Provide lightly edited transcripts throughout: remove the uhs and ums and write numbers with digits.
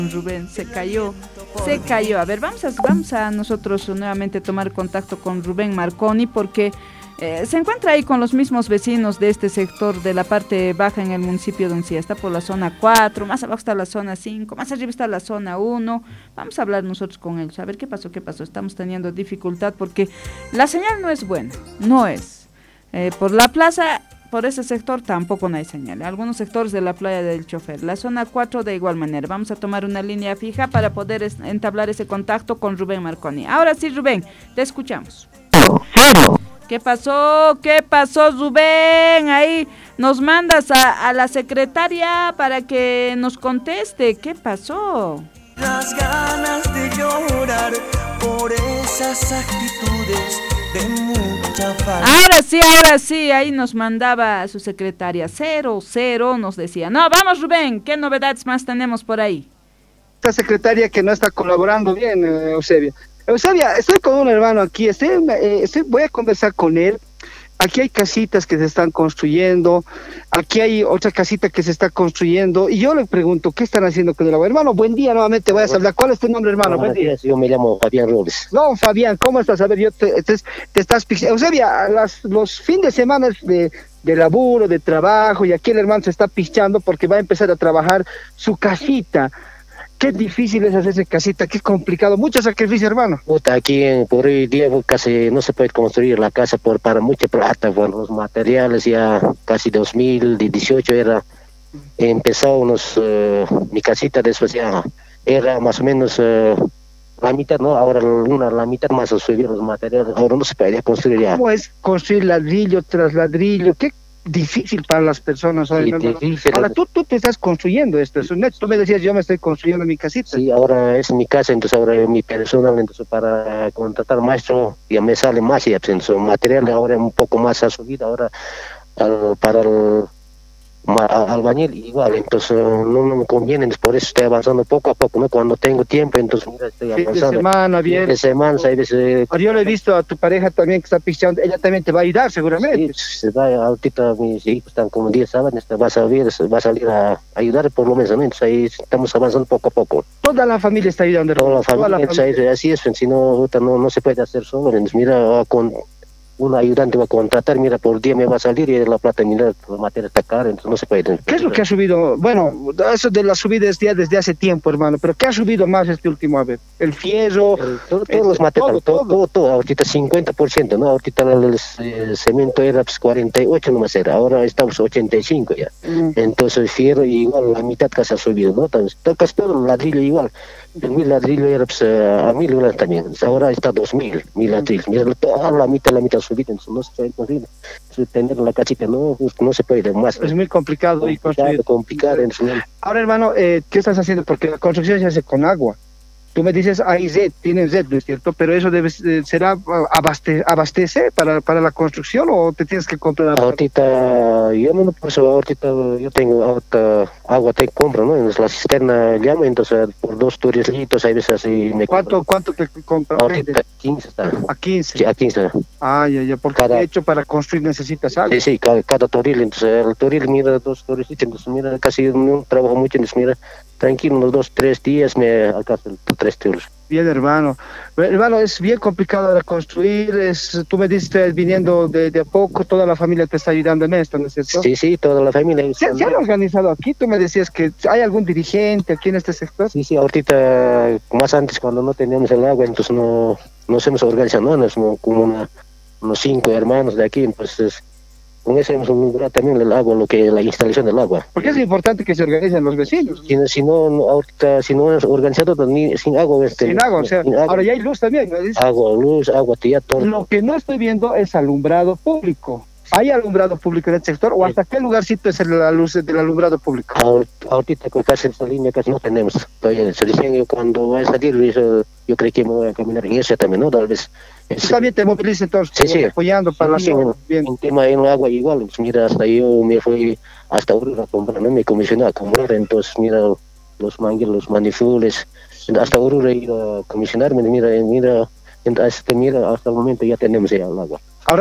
Rubén, se cayó, se cayó. A ver, vamos a nosotros nuevamente tomar contacto con Rubén Marconi porque se encuentra ahí con los mismos vecinos de este sector de la parte baja en el municipio de Uncía. Está por la zona 4, más abajo está la zona 5, más arriba está la zona 1. Vamos a hablar nosotros con ellos, a ver qué pasó. Estamos teniendo dificultad porque la señal no es buena, no es. Por la plaza, por ese sector tampoco no hay señal. Algunos sectores de la playa del Chofer, la zona 4 de igual manera. Vamos a tomar una línea fija para poder entablar ese contacto con Rubén Marconi. Ahora sí, Rubén, te escuchamos. ¿Qué pasó? ¿Qué pasó, Rubén? Ahí nos mandas a la secretaria para que nos conteste. ¿Qué pasó? Las ganas de llorar por esas actitudes de mucha falta. Ahora sí, ahí nos mandaba su secretaria. 00 nos decía. No, vamos, Rubén, ¿qué novedades más tenemos por ahí? Esta secretaria que no está colaborando bien, Eusebia. Eusebia, estoy con un hermano aquí, voy a conversar con él. Aquí hay casitas que se están construyendo, aquí hay otra casita que se está construyendo, y yo le pregunto, ¿qué están haciendo con el agua? Hermano, buen día, nuevamente voy a saludar. ¿Cuál es tu nombre, hermano? Buen día. Yo me llamo Fabián Robles. No, Fabián, ¿cómo estás? A ver, yo te estás... Eusebia, los fines de semana de laburo, de trabajo, y aquí el hermano se está pichando porque va a empezar a trabajar su casita. Qué difícil es hacerse casita, qué complicado, mucho sacrificio, hermano. Puta, aquí por hoy día casi no se puede construir la casa para mucha plata, por los materiales ya casi 2018 empezó mi casita después ya era más o menos la mitad, ¿no? Ahora la mitad más subieron los materiales, ahora no se puede construir ya. ¿Cómo es construir ladrillo tras ladrillo? Qué difícil para las personas. Sí, difícil. Ahora tú te estás construyendo esto, tú me decías, yo me estoy construyendo mi casita. Sí, ahora es mi casa, entonces ahora es mi personal, entonces para contratar maestro ya me sale más, y entonces material ahora un poco más ha subido, ahora para el albañil igual, entonces no me conviene, por eso estoy avanzando poco a poco, ¿no? Cuando tengo tiempo, entonces mira, estoy avanzando. Fin de semana, bien. Fin de semana, ¿sabes? Ahora yo le he visto a tu pareja también que está pisteando, ella también te va a ayudar seguramente. Sí, se va, ahorita mis hijos están como 10 sábados, va a salir a ayudar por lo menos, ¿no? Entonces ahí estamos avanzando poco a poco. Toda la familia está ayudando. Toda la familia. Así es, si no, no se puede hacer solo, entonces mira, con un ayudante va a contratar, mira, por día me va a salir y la plata, mira, la materia está cara, entonces no se puede. ¿Qué es lo que ha subido? Bueno, eso de la subida es ya desde hace tiempo, hermano, pero ¿qué ha subido más este último vez? El fierro, todos los materiales, todo, ahorita 50%, ¿no? Ahorita el cemento era 48 nomás era, ahora estamos 85 ya. Entonces el fierro igual, la mitad casi ha subido, ¿no? Entonces, casi todo el ladrillo igual. El 1000 ladrillo era a 1000 dólares también, ahora está 2000 ladrillos, mira, toda la mitad subida, entonces no se puede conseguir tener la casita, no se puede más. Es muy complicado y complicado. Ahora, hermano, ¿qué estás haciendo? Porque la construcción se hace con agua. Tú me dices, hay Z, tienen Z, ¿no es cierto? Pero eso será abastece para la construcción, o te tienes que comprar. Ahorita, yo no, por eso ahorita yo tengo agua, te compro, ¿no? En la cisterna llamo, entonces por 2 litros, hay veces así me ¿Cuánto te compras? Ahorita 15 está. ¿A 15? Sí, a 15. Ya, porque de hecho para construir necesitas agua. Sí, cada toril, entonces el toril, mira, 2 torilitos, entonces mira, casi no trabajo mucho, entonces mira, tranquilo, unos 2-3 días me alcanza 3 tiros. Bien, hermano. Hermano, es bien complicado ahora construir, tú me dices, viniendo de a poco, toda la familia te está ayudando en esto, ¿no es cierto? Sí, toda la familia. ¿Se han organizado aquí? Tú me decías que hay algún dirigente aquí en este sector. Sí, ahorita, más antes cuando no teníamos el agua, entonces nos hemos organizado, ¿no? Como unos 5 hermanos de aquí, entonces con eso hemos logrado también el agua, la instalación del agua. Porque es importante que se organicen los vecinos. Si no hemos organizado sin agua. Sin agua, ahora ya hay luz también, ¿no? Agua, luz, agua, tía, todo. Lo que no estoy viendo es alumbrado público. ¿Hay alumbrado público en el sector o hasta qué lugarcito es la luz del alumbrado público? Ahorita con casi esa línea casi no tenemos. Todavía se dicen que cuando va a salir, yo creo que me voy a caminar en eso también, ¿no? Tal vez. Tú también te movilizas entonces, apoyando para la zona. Bien. En tema de agua igual, pues mira, hasta yo me fui hasta Oruro a comprar, ¿no? Me comisioné a comprar, entonces mira los mangueros, los manifules, hasta Oruro he ido a comisionarme, mira, hasta el momento ya tenemos ya el agua. Ahora,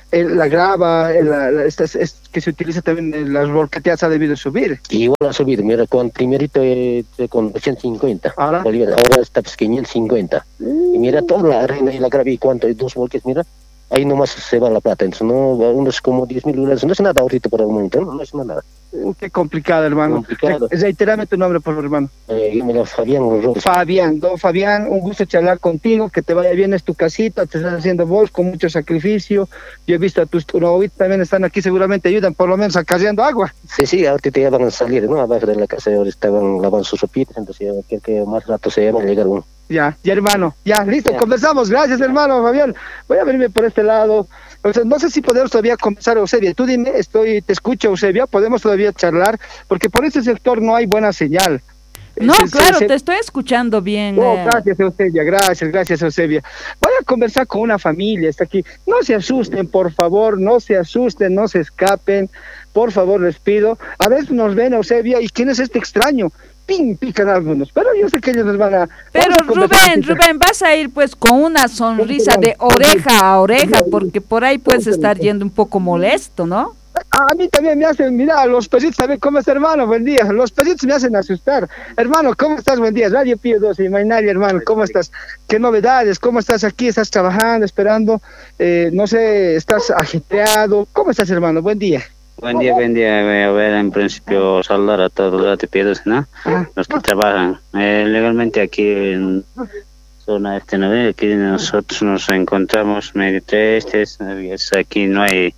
la grava, que se utiliza también en las volcateas ha debido subir. Igual ha subido, mira, con primerito con 250 bolivianos, ahora está pues 550. Y mira toda la arena y la grava y cuánto, hay 2 volques, mira, ahí nomás se va la plata, entonces no, unos como 10.000 dólares, no es nada ahorita por el momento, no es nada. Qué complicado, hermano. Complicado. Reitérame tu nombre, por favor, hermano. Yo me llamo Fabián Rodríguez. Fabián, don Fabián, un gusto charlar contigo, que te vaya bien, es tu casita, te estás haciendo vos con mucho sacrificio. Yo he visto a tus novitos también están aquí, seguramente ayudan por lo menos acarreando agua. Sí, ahorita ya van a salir, ¿no? Abajo de la casa, ahora estaban lavando sus sopitas, entonces ya creo que más rato se van a llegar uno. Ya, hermano, ya, listo, conversamos, gracias, hermano, Fabián. Voy a venirme por este lado. O sea, no sé si podemos todavía conversar, Eusebia. Tú dime, te escucho, Eusebia, podemos todavía charlar, porque por ese sector no hay buena señal. No, claro, te estoy escuchando bien. No, gracias, Eusebia, gracias, Eusebia. Voy a conversar con una familia, está aquí. No se asusten, por favor, no se asusten, no se escapen. Por favor, les pido. A veces nos ven, Eusebia, ¿y quién es este extraño? Pican algunos, pero yo sé que ellos nos van a... Pero Rubén, vas a ir pues con una sonrisa de oreja a oreja, porque por ahí puedes estar yendo un poco molesto, ¿no? A mí también me hacen, mira, los pesitos, ¿sabes cómo es, hermano? Buen día. Los pesitos me hacen asustar. Hermano, ¿cómo estás? Buen día. Radio Pío 12, Imainaria, hermano, ¿cómo estás? ¿Qué novedades? ¿Cómo estás aquí? ¿Estás trabajando, esperando? No sé, ¿estás ajetreado? ¿Cómo estás, hermano? Buen día. Buen día. Voy a ver en principio saludar a todos los atipiados, ¿no? Los que trabajan legalmente aquí en zona ¿no? Aquí nosotros nos encontramos medio tristes, aquí no hay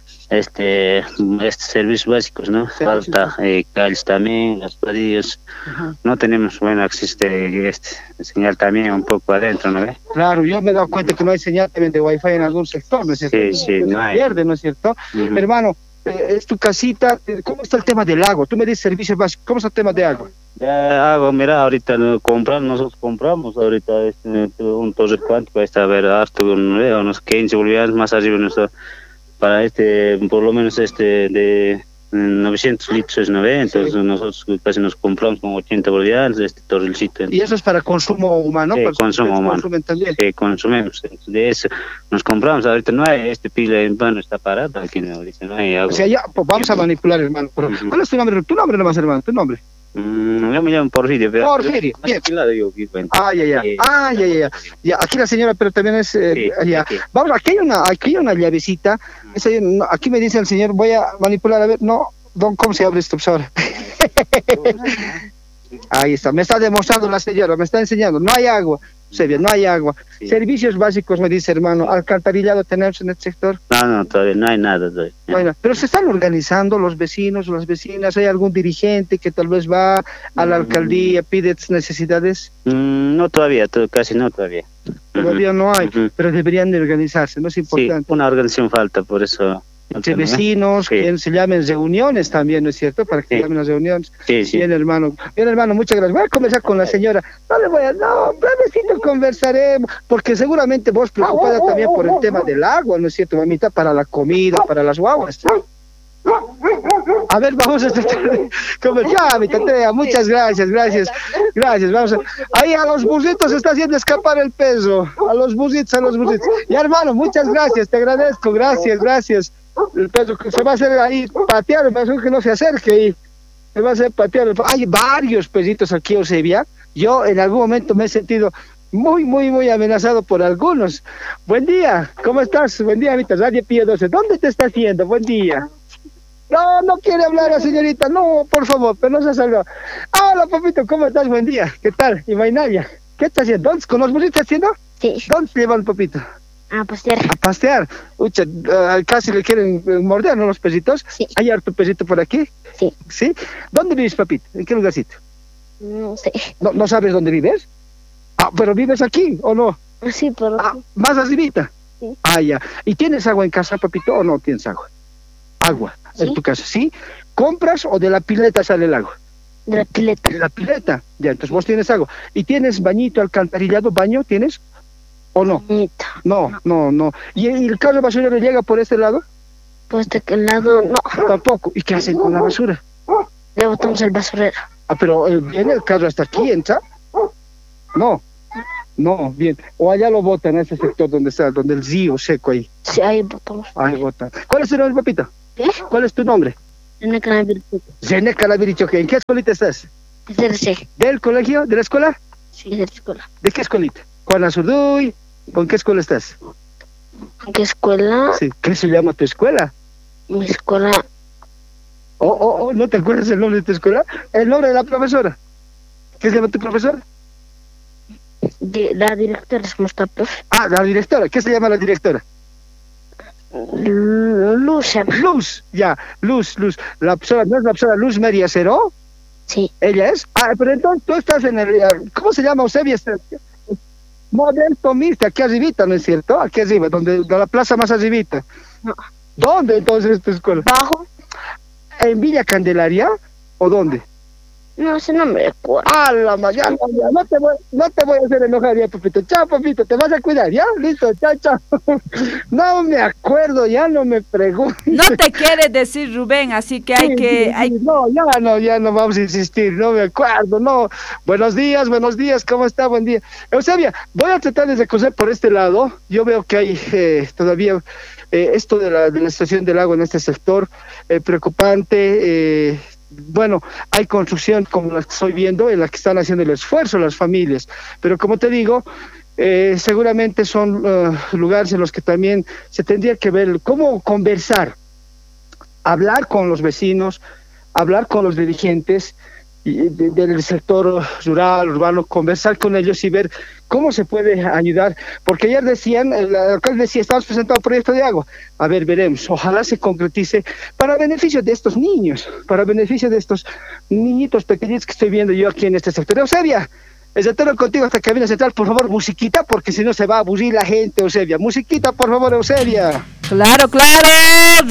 servicios básicos, ¿no? Falta calles también, las padillas. No tenemos, bueno, existe señal también un poco adentro, ¿no ve? Claro, yo me he dado cuenta que no hay señal también de wifi en algún sector, ¿no es cierto? Sí, no hay. Pierde, ¿no es cierto? Hermano, es tu casita, ¿cómo está el tema del agua? Tú me dices servicios básicos, ¿cómo está el tema de agua? Ya agua, mira, ahorita nosotros compramos ahorita un torre cuántico, a ver, harto, unos 15 bolivianos más arriba, para por lo menos de 900 litros, ¿no ve? Entonces nosotros casi nos compramos con 80 bolivianos torrecito. ¿Y eso es para consumo humano? Sí, consumo humano. Sí, consumimos. De eso nos compramos. Ahorita no hay pila en vano, está parado aquí, no hay agua. O sea, ya, pues vamos a manipular, hermano. ¿Cuál es tu nombre? Tu nombre nomás, hermano, tu nombre. Yo me llamo Porfirio. Porfirio, bien. Ya, aquí la señora, pero también es... aquí. Vamos, aquí hay una llavecita. Aquí me dice el señor, voy a manipular, a ver, no, ¿cómo se abre esto pues ahora? Ahí está, me está demostrando la señora, me está enseñando, no hay agua, Eusebia, no hay agua. Sí. Servicios básicos, me dice, hermano, alcantarillado tenemos en este sector. No, todavía no hay nada. Bueno, pero se están organizando los vecinos, las vecinas, ¿hay algún dirigente que tal vez va a la alcaldía, pide necesidades? No, casi no todavía. Todavía no hay, pero deberían de organizarse, ¿no es importante? Sí, una organización falta, por eso... Entre vecinos, que se llamen reuniones también, ¿no es cierto? Para que llamen las reuniones. Sí. Bien, hermano, muchas gracias. Voy a conversar con la señora. Brevecito conversaremos, porque seguramente vos preocupada también por el tema del agua, ¿no es cierto, mamita? Para la comida, para las guaguas. A ver, vamos a conversar, mi tatea, muchas gracias. Vamos ahí a los burritos se está haciendo escapar el peso. A los burritos. Y hermano, muchas gracias, te agradezco, gracias. El peso que se va a hacer ahí patear, me que no se acerque y se va a hacer patear. Hay varios pesitos aquí, Eusebia. Yo en algún momento me he sentido muy amenazado por algunos. Buen día, ¿cómo estás? Buen día, ahorita Radio Pío 12. ¿Dónde te estás yendo? Buen día. No quiere hablar la señorita, no, por favor, pero no se salga. Hola, papito, ¿cómo estás? Buen día, ¿qué tal? Imainaria, ¿qué estás haciendo? ¿Con los burritos estás haciendo? Sí. ¿Dónde te llevan, papito? A pastear. A pastear. Ucha, casi le quieren morder, ¿no, los pesitos? Sí. ¿Hay harto pesito por aquí? Sí. ¿Sí? ¿Dónde vives, papito? ¿En qué lugarcito? No sé. ¿No sabes dónde vives? ¿Pero vives aquí o no? Sí, pero... ¿Más arribita? Sí. Ya. ¿Y tienes agua en casa, papito, o no tienes agua? Agua, ¿sí? En tu casa, ¿sí? ¿Compras o de la pileta sale el agua? De la pileta. De la pileta, ya, entonces vos tienes agua. ¿Y tienes bañito, alcantarillado, baño, tienes? ¿O no? Bañito. No. ¿Y el carro de basurero llega por este lado? Por este lado, no. Tampoco. ¿Y qué hacen con la basura? Le botamos el basurero. Pero viene el carro hasta aquí, ¿entra? No. No, bien. O allá lo botan, en ese sector donde está, donde el río seco ahí. Sí, ahí votamos. Ahí botan. ¿Cuál es tu nombre, papito? ¿Qué? ¿Cuál es tu nombre? En el canal virtual. Zenek Calavirichoque. ¿En qué escuelita estás? SRC. ¿Del colegio? ¿De la escuela? Sí, de la escuela. ¿De qué escuelita? Juan Azurduy. ¿Con qué escuela estás? ¿En qué escuela? Sí. ¿Qué se llama tu escuela? Mi escuela. ¿No te acuerdas el nombre de tu escuela? El nombre de la profesora. ¿Qué se llama tu profesora? La directora es Mustafa. Ah, la directora. ¿Qué se llama la directora? Luz se llama. Luz, ya, Luz. La profesora, ¿no es la profesora Luz María Cero? Sí. ¿Ella es? Ah, pero entonces tú estás en el... ¿Cómo se llama, Eusebia? Modesto Mixta, aquí arribita, ¿no es cierto? Aquí arriba, donde de la plaza más arribita. No. ¿Dónde entonces tu escuela? Bajo. ¿En Villa Candelaria? ¿O dónde? No sé, no me acuerdo. ¡Ah, la mañana! No te voy a hacer enojar ya, papito. Chao, papito, te vas a cuidar, ¿ya? Listo, chao. No me acuerdo, ya no me pregunto. No te quiere decir Rubén, así que hay que... Sí. No, ya no vamos a insistir, no me acuerdo, no. Buenos días, ¿cómo está? Buen día. Eusebia, voy a tratar de recoger por este lado. Yo veo que hay todavía esto de la situación del agua en este sector, preocupante. Bueno, hay construcción como la que estoy viendo, en la que están haciendo el esfuerzo las familias, pero como te digo, seguramente son lugares en los que también se tendría que ver cómo conversar, hablar con los vecinos, hablar con los dirigentes del sector rural, urbano, conversar con ellos y ver cómo se puede ayudar, porque ayer decían, el alcalde decía, estamos presentando un proyecto de agua, a ver, veremos, ojalá se concretice para beneficio de estos niños, para beneficio de estos niñitos pequeñitos que estoy viendo yo aquí en este sector. Eusebia, retorno contigo hasta cabina central, por favor, musiquita, porque si no se va a aburrir la gente, Eusebia, musiquita, por favor, Eusebia. Claro,